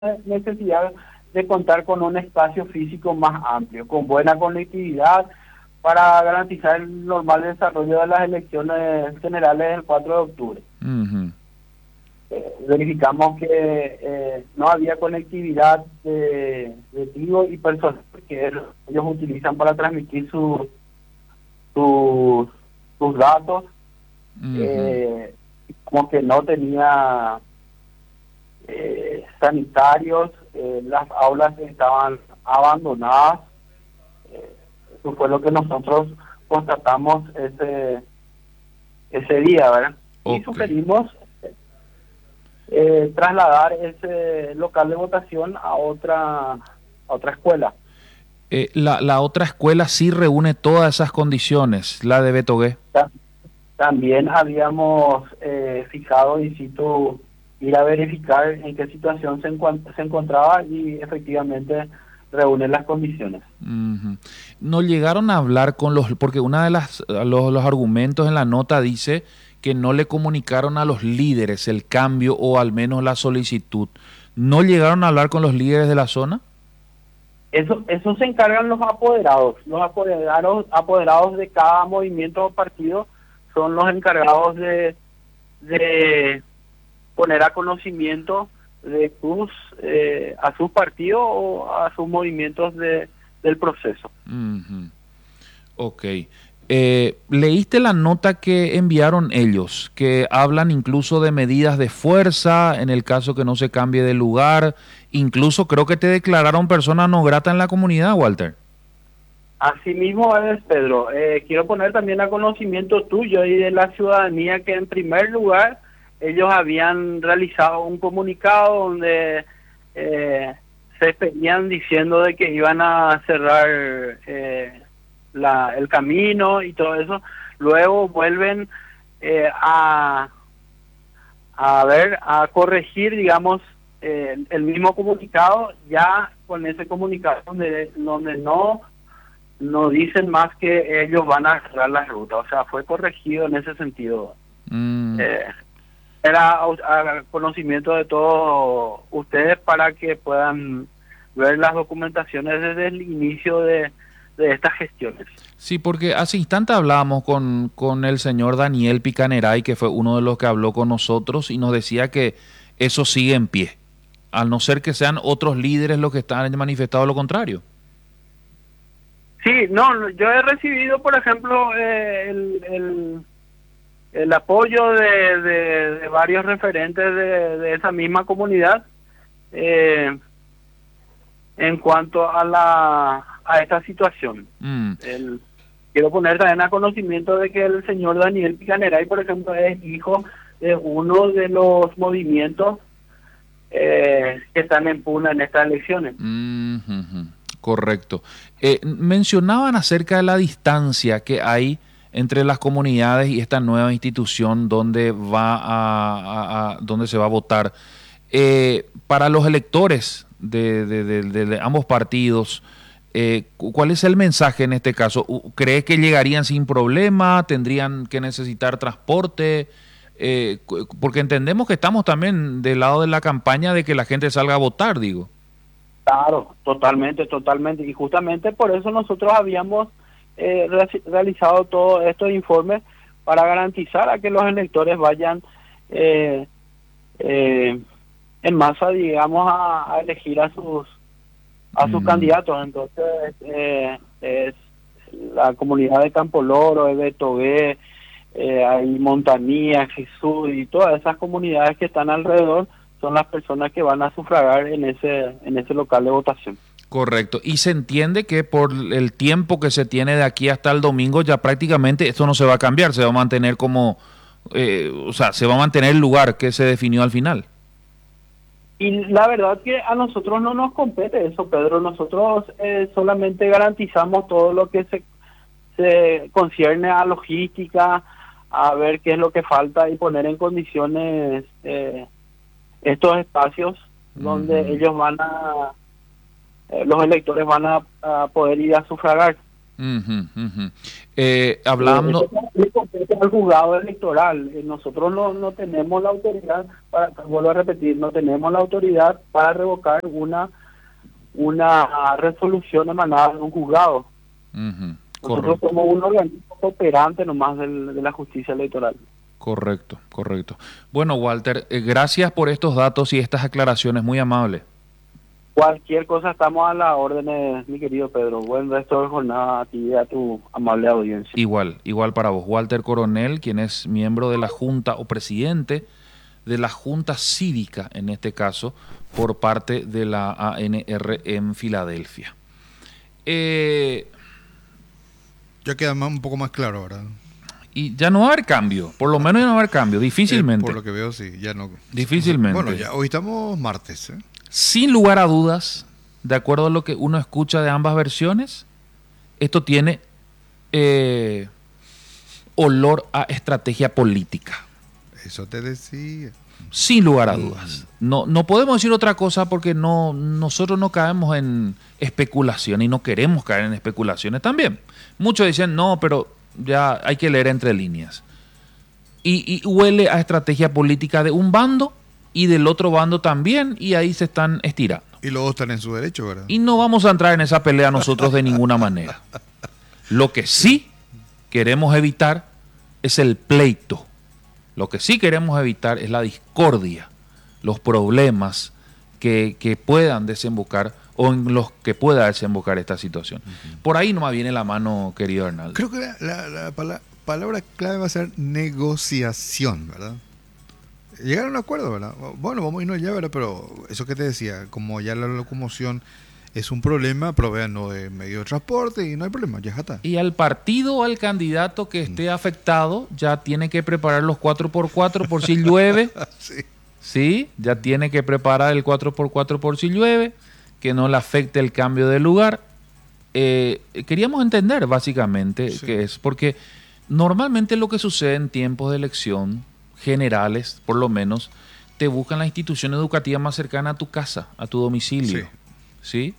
necesidad de contar con un espacio físico más amplio, con buena conectividad para garantizar el normal desarrollo de las elecciones generales del 4 de octubre. Ujú. Verificamos que no había conectividad de Tigo y personal que ellos utilizan para transmitir sus sus datos, Ujú. como que no tenía sanitarios, las aulas estaban abandonadas. Eso fue lo que nosotros constatamos ese día, ¿verdad? Y Ok. sugerimos trasladar ese local de votación a otra escuela. La otra escuela sí reúne todas esas condiciones, la de Betogué. Ta- También habíamos fijado in situ ir a verificar en qué situación se encontraba y efectivamente reúne las condiciones. Ujú. No llegaron a hablar con los, porque una de los argumentos en la nota dice que no le comunicaron a los líderes el cambio o al menos la solicitud. ¿No llegaron a hablar con los líderes de la zona? Eso se encargan los apoderados de cada movimiento o partido son los encargados de poner a conocimiento de a sus partidos o a sus movimientos del proceso. Ujú. Ok. ¿Leíste la nota que enviaron ellos, que hablan incluso de medidas de fuerza en el caso que no se cambie de lugar? Incluso creo que te declararon persona no grata en la comunidad, Walter. Asimismo es, Pedro, quiero poner también a conocimiento tuyo y de la ciudadanía que en primer lugar ellos habían realizado un comunicado donde se venían diciendo de que iban a cerrar el camino y todo eso. Luego vuelven eh, a, a corregir, digamos, el mismo comunicado, ya con ese comunicado donde no dicen más que ellos van a cerrar la ruta, o sea, fue corregido en ese sentido. Mm. Eh, Era a conocimiento de todos ustedes para que puedan ver las documentaciones desde el inicio de estas gestiones. Sí, porque hace instante hablábamos con el señor Daniel Picaneray, que fue uno de los que habló con nosotros y nos decía que eso sigue en pie, al no ser que sean otros líderes los que están manifestado lo contrario. Sí, no, yo he recibido, por ejemplo, el apoyo de varios referentes de esa misma comunidad eh, en cuanto a esta situación. Mm. Quiero poner también a conocimiento de que el señor Daniel Picaneray, por ejemplo, es hijo de uno de los movimientos que están en pugna en estas elecciones. Ujú. Correcto. Mencionaban acerca de la distancia que hay entre las comunidades y esta nueva institución donde donde se va a votar. Para los electores de ambos partidos, ¿cuál es el mensaje en este caso? ¿Crees que llegarían sin problema? ¿Tendrían que necesitar transporte? Porque entendemos que estamos también del lado de la campaña de que la gente salga a votar, digo. Claro, totalmente, totalmente. Y justamente por eso nosotros habíamos realizado todos estos informes para garantizar a que los electores vayan eh, eh, en masa, digamos, a elegir a sus Mm. candidatos. Entonces, es la comunidad de Campo Loro, de Betogué, hay Montanía, Jesús y todas esas comunidades que están alrededor son las personas que van a sufragar en ese local de votación. Correcto. Y se entiende que por el tiempo que se tiene de aquí hasta el domingo, ya prácticamente esto no se va a cambiar, se va a mantener como, o sea, se va a mantener el lugar que se definió al final. Y la verdad que a nosotros no nos compete eso, Pedro. Nosotros solamente garantizamos todo lo que se concierne a logística, a ver qué es lo que falta y poner en condiciones estos espacios donde Ujú. ellos los electores van a poder ir a sufragar. Ujú, ujú. Hablando... Al juzgado electoral, nosotros no tenemos la autoridad, vuelvo a repetir, no tenemos la autoridad para revocar una resolución emanada de un juzgado. Ujú, Nosotros correcto. somos un organismo operante nomás de la justicia electoral. Correcto, correcto. Bueno, Walter, gracias por estos datos y estas aclaraciones, muy amable. Cualquier cosa estamos a las órdenes, mi querido Pedro. Buen resto de jornada a ti y a tu amable audiencia. Igual, igual para vos. Walter Coronel, quien es miembro de la Junta o presidente de la Junta Cívica, en este caso, por parte de la ANR en Filadelfia. Ya queda un poco más claro ahora. Y ya no va a haber cambio, por lo menos ya no va a haber cambio, difícilmente. Por lo que veo, sí, ya no. Difícilmente. Bueno, ya hoy estamos martes, ¿eh? Sin lugar a dudas, de acuerdo a lo que uno escucha de ambas versiones, esto tiene olor a estrategia política. Eso te decía. Sin lugar a dudas. No podemos decir otra cosa porque nosotros no caemos en especulación y no queremos caer en especulaciones también. Muchos dicen, no, pero ya hay que leer entre líneas. Y huele a estrategia política de un bando y del otro bando también, y ahí se están estirando. Y los dos están en su derecho, ¿verdad? Y no vamos a entrar en esa pelea nosotros de ninguna manera. Lo que sí queremos evitar es el pleito. Lo que sí queremos evitar es la discordia, los problemas que puedan desembocar o en los que pueda desembocar esta situación. Por ahí no me viene la mano, querido Arnaldo. Creo que la palabra clave va a ser negociación, ¿verdad? Llegar a un acuerdo, ¿verdad? Bueno, vamos a irnos ya, ¿verdad? Pero eso que te decía, como ya la locomoción es un problema, proveanos de medio de transporte y no hay problema, ya está. Y al partido o al candidato que esté afectado ya tiene que preparar los 4x4 por si llueve. Sí. Sí, ya tiene que preparar el 4x4 por si llueve, que no le afecte el cambio de lugar. Queríamos entender básicamente qué es, porque normalmente lo que sucede en tiempos de elección generales, por lo menos, te buscan la institución educativa más cercana a tu casa, a tu domicilio. ¿Sí?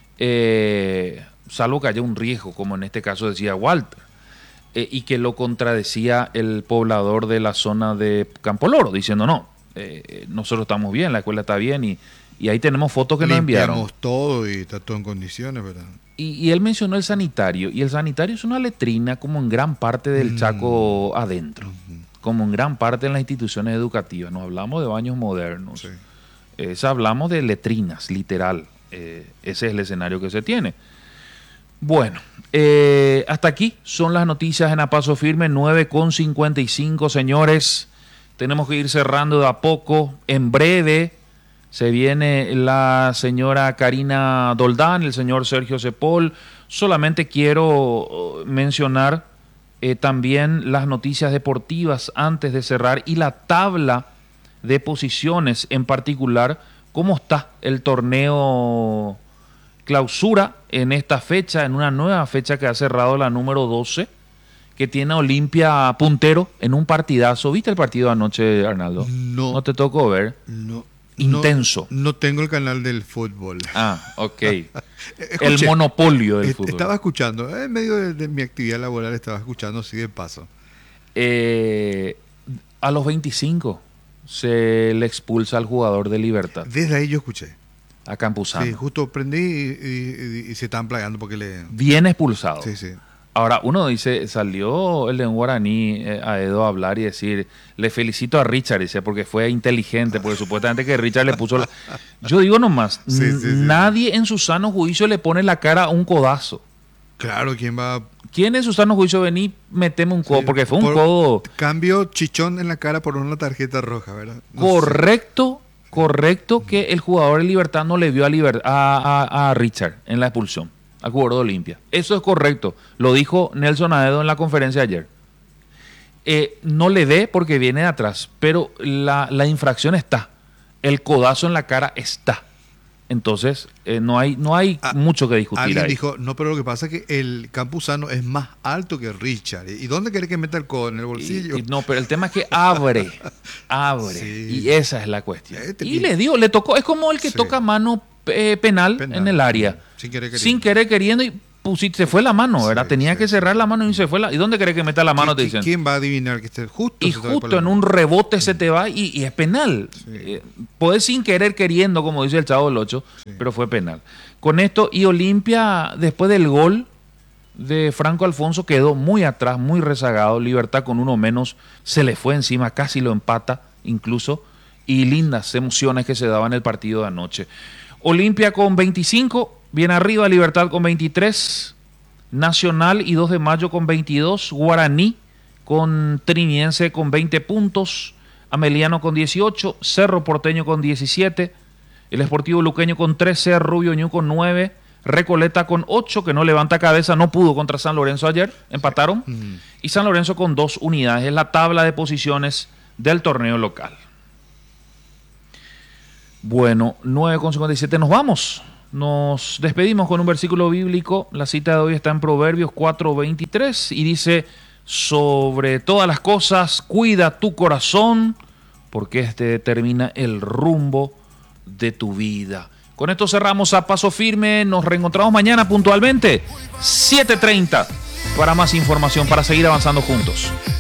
Salvo que haya un riesgo, como en este caso decía Walter, y que lo contradecía el poblador de la zona de Campo Loro, diciendo no, nosotros estamos bien, la escuela está bien, y ahí tenemos fotos que nos enviaron. Limpiamos todo y está todo en condiciones, ¿verdad? Y él mencionó el sanitario, y el sanitario es una letrina como en gran parte del Chaco adentro, como en gran parte de las instituciones educativas. No hablamos de baños modernos, hablamos de letrinas, literal. Ese es el escenario que se tiene. Bueno, hasta aquí son las noticias en A Paso Firme, 9:55, señores. Tenemos que ir cerrando de a poco. En breve se viene la señora Karina Doldán, el señor Sergio Cepol. Solamente quiero mencionar también las noticias deportivas antes de cerrar y la tabla de posiciones, en particular cómo está el torneo clausura en esta fecha, en una nueva fecha que ha cerrado la número 12, que tiene a Olimpia puntero en un partidazo. ¿Viste el partido anoche, Arnaldo? No. ¿No te tocó ver? No. Intenso. No tengo el canal del fútbol. Ah, ok. El monopolio del fútbol. Estaba escuchando, en medio de mi actividad laboral estaba escuchando así de paso. A los 25 se le expulsa al jugador de Libertad. Desde ahí yo escuché. A Campuzano. Sí, justo prendí y se estaban plagando porque le... Bien expulsado. Sí, sí. Ahora, uno dice, salió el de guaraní a Edo a hablar y decir, le felicito a Richard, dice, porque fue inteligente, porque supuestamente que Richard le puso... Yo digo nomás, nadie en su sano juicio le pone la cara a un codazo. Claro, ¿quién va...? ¿Quién en su sano juicio vení, meteme un codo? Sí, porque fue un codo... Cambio chichón en la cara por una tarjeta roja, ¿verdad? Correcto que el jugador de Libertad no le vio a Richard en la expulsión, al jugador de Olimpia. Eso es correcto. Lo dijo Nelson Aedo en la conferencia ayer. No le ve porque viene de atrás, pero la infracción está. El codazo en la cara está. Entonces, no hay mucho que discutir alguien ahí. dijo, no, pero lo que pasa es que el Campuzano es más alto que Richard. ¿Y dónde quiere que meta el codo? ¿En el bolsillo? No, pero el tema es que abre. Sí. Y esa es la cuestión. Y le tocó, es como el que toca mano penal en el área. Sin querer queriendo. Y se fue la mano, ¿verdad? Sí, Tenía sí, que cerrar la mano y se fue ¿Y dónde cree que meta la mano? Te dicen. ¿Quién va a adivinar que esté justo? Y justo en un rebote se te va y es penal. Sí. Podés sin querer queriendo, como dice el Chavo del 8, pero fue penal. Con esto, y Olimpia, después del gol de Franco Alfonso, quedó muy atrás, muy rezagado. Libertad con uno menos, se le fue encima, casi lo empata incluso. Y lindas emociones que se daban en el partido de anoche. Olimpia con 25, bien arriba, Libertad con 23, Nacional y 2 de Mayo con 22, Guaraní con Triniense con 20 puntos, Ameliano con 18, Cerro Porteño con 17, el Sportivo Luqueño con 13, Rubio Ñu con 9, Recoleta con 8, que no levanta cabeza, no pudo contra San Lorenzo ayer, empataron, y San Lorenzo con 2 unidades. Es la tabla de posiciones del torneo local. Bueno, 9:57, nos vamos. Nos despedimos con un versículo bíblico. La cita de hoy está en Proverbios 4:23 y dice: sobre todas las cosas, cuida tu corazón, porque este determina el rumbo de tu vida. Con esto cerramos a Paso Firme. Nos reencontramos mañana puntualmente, 7:30, para más información, para seguir avanzando juntos.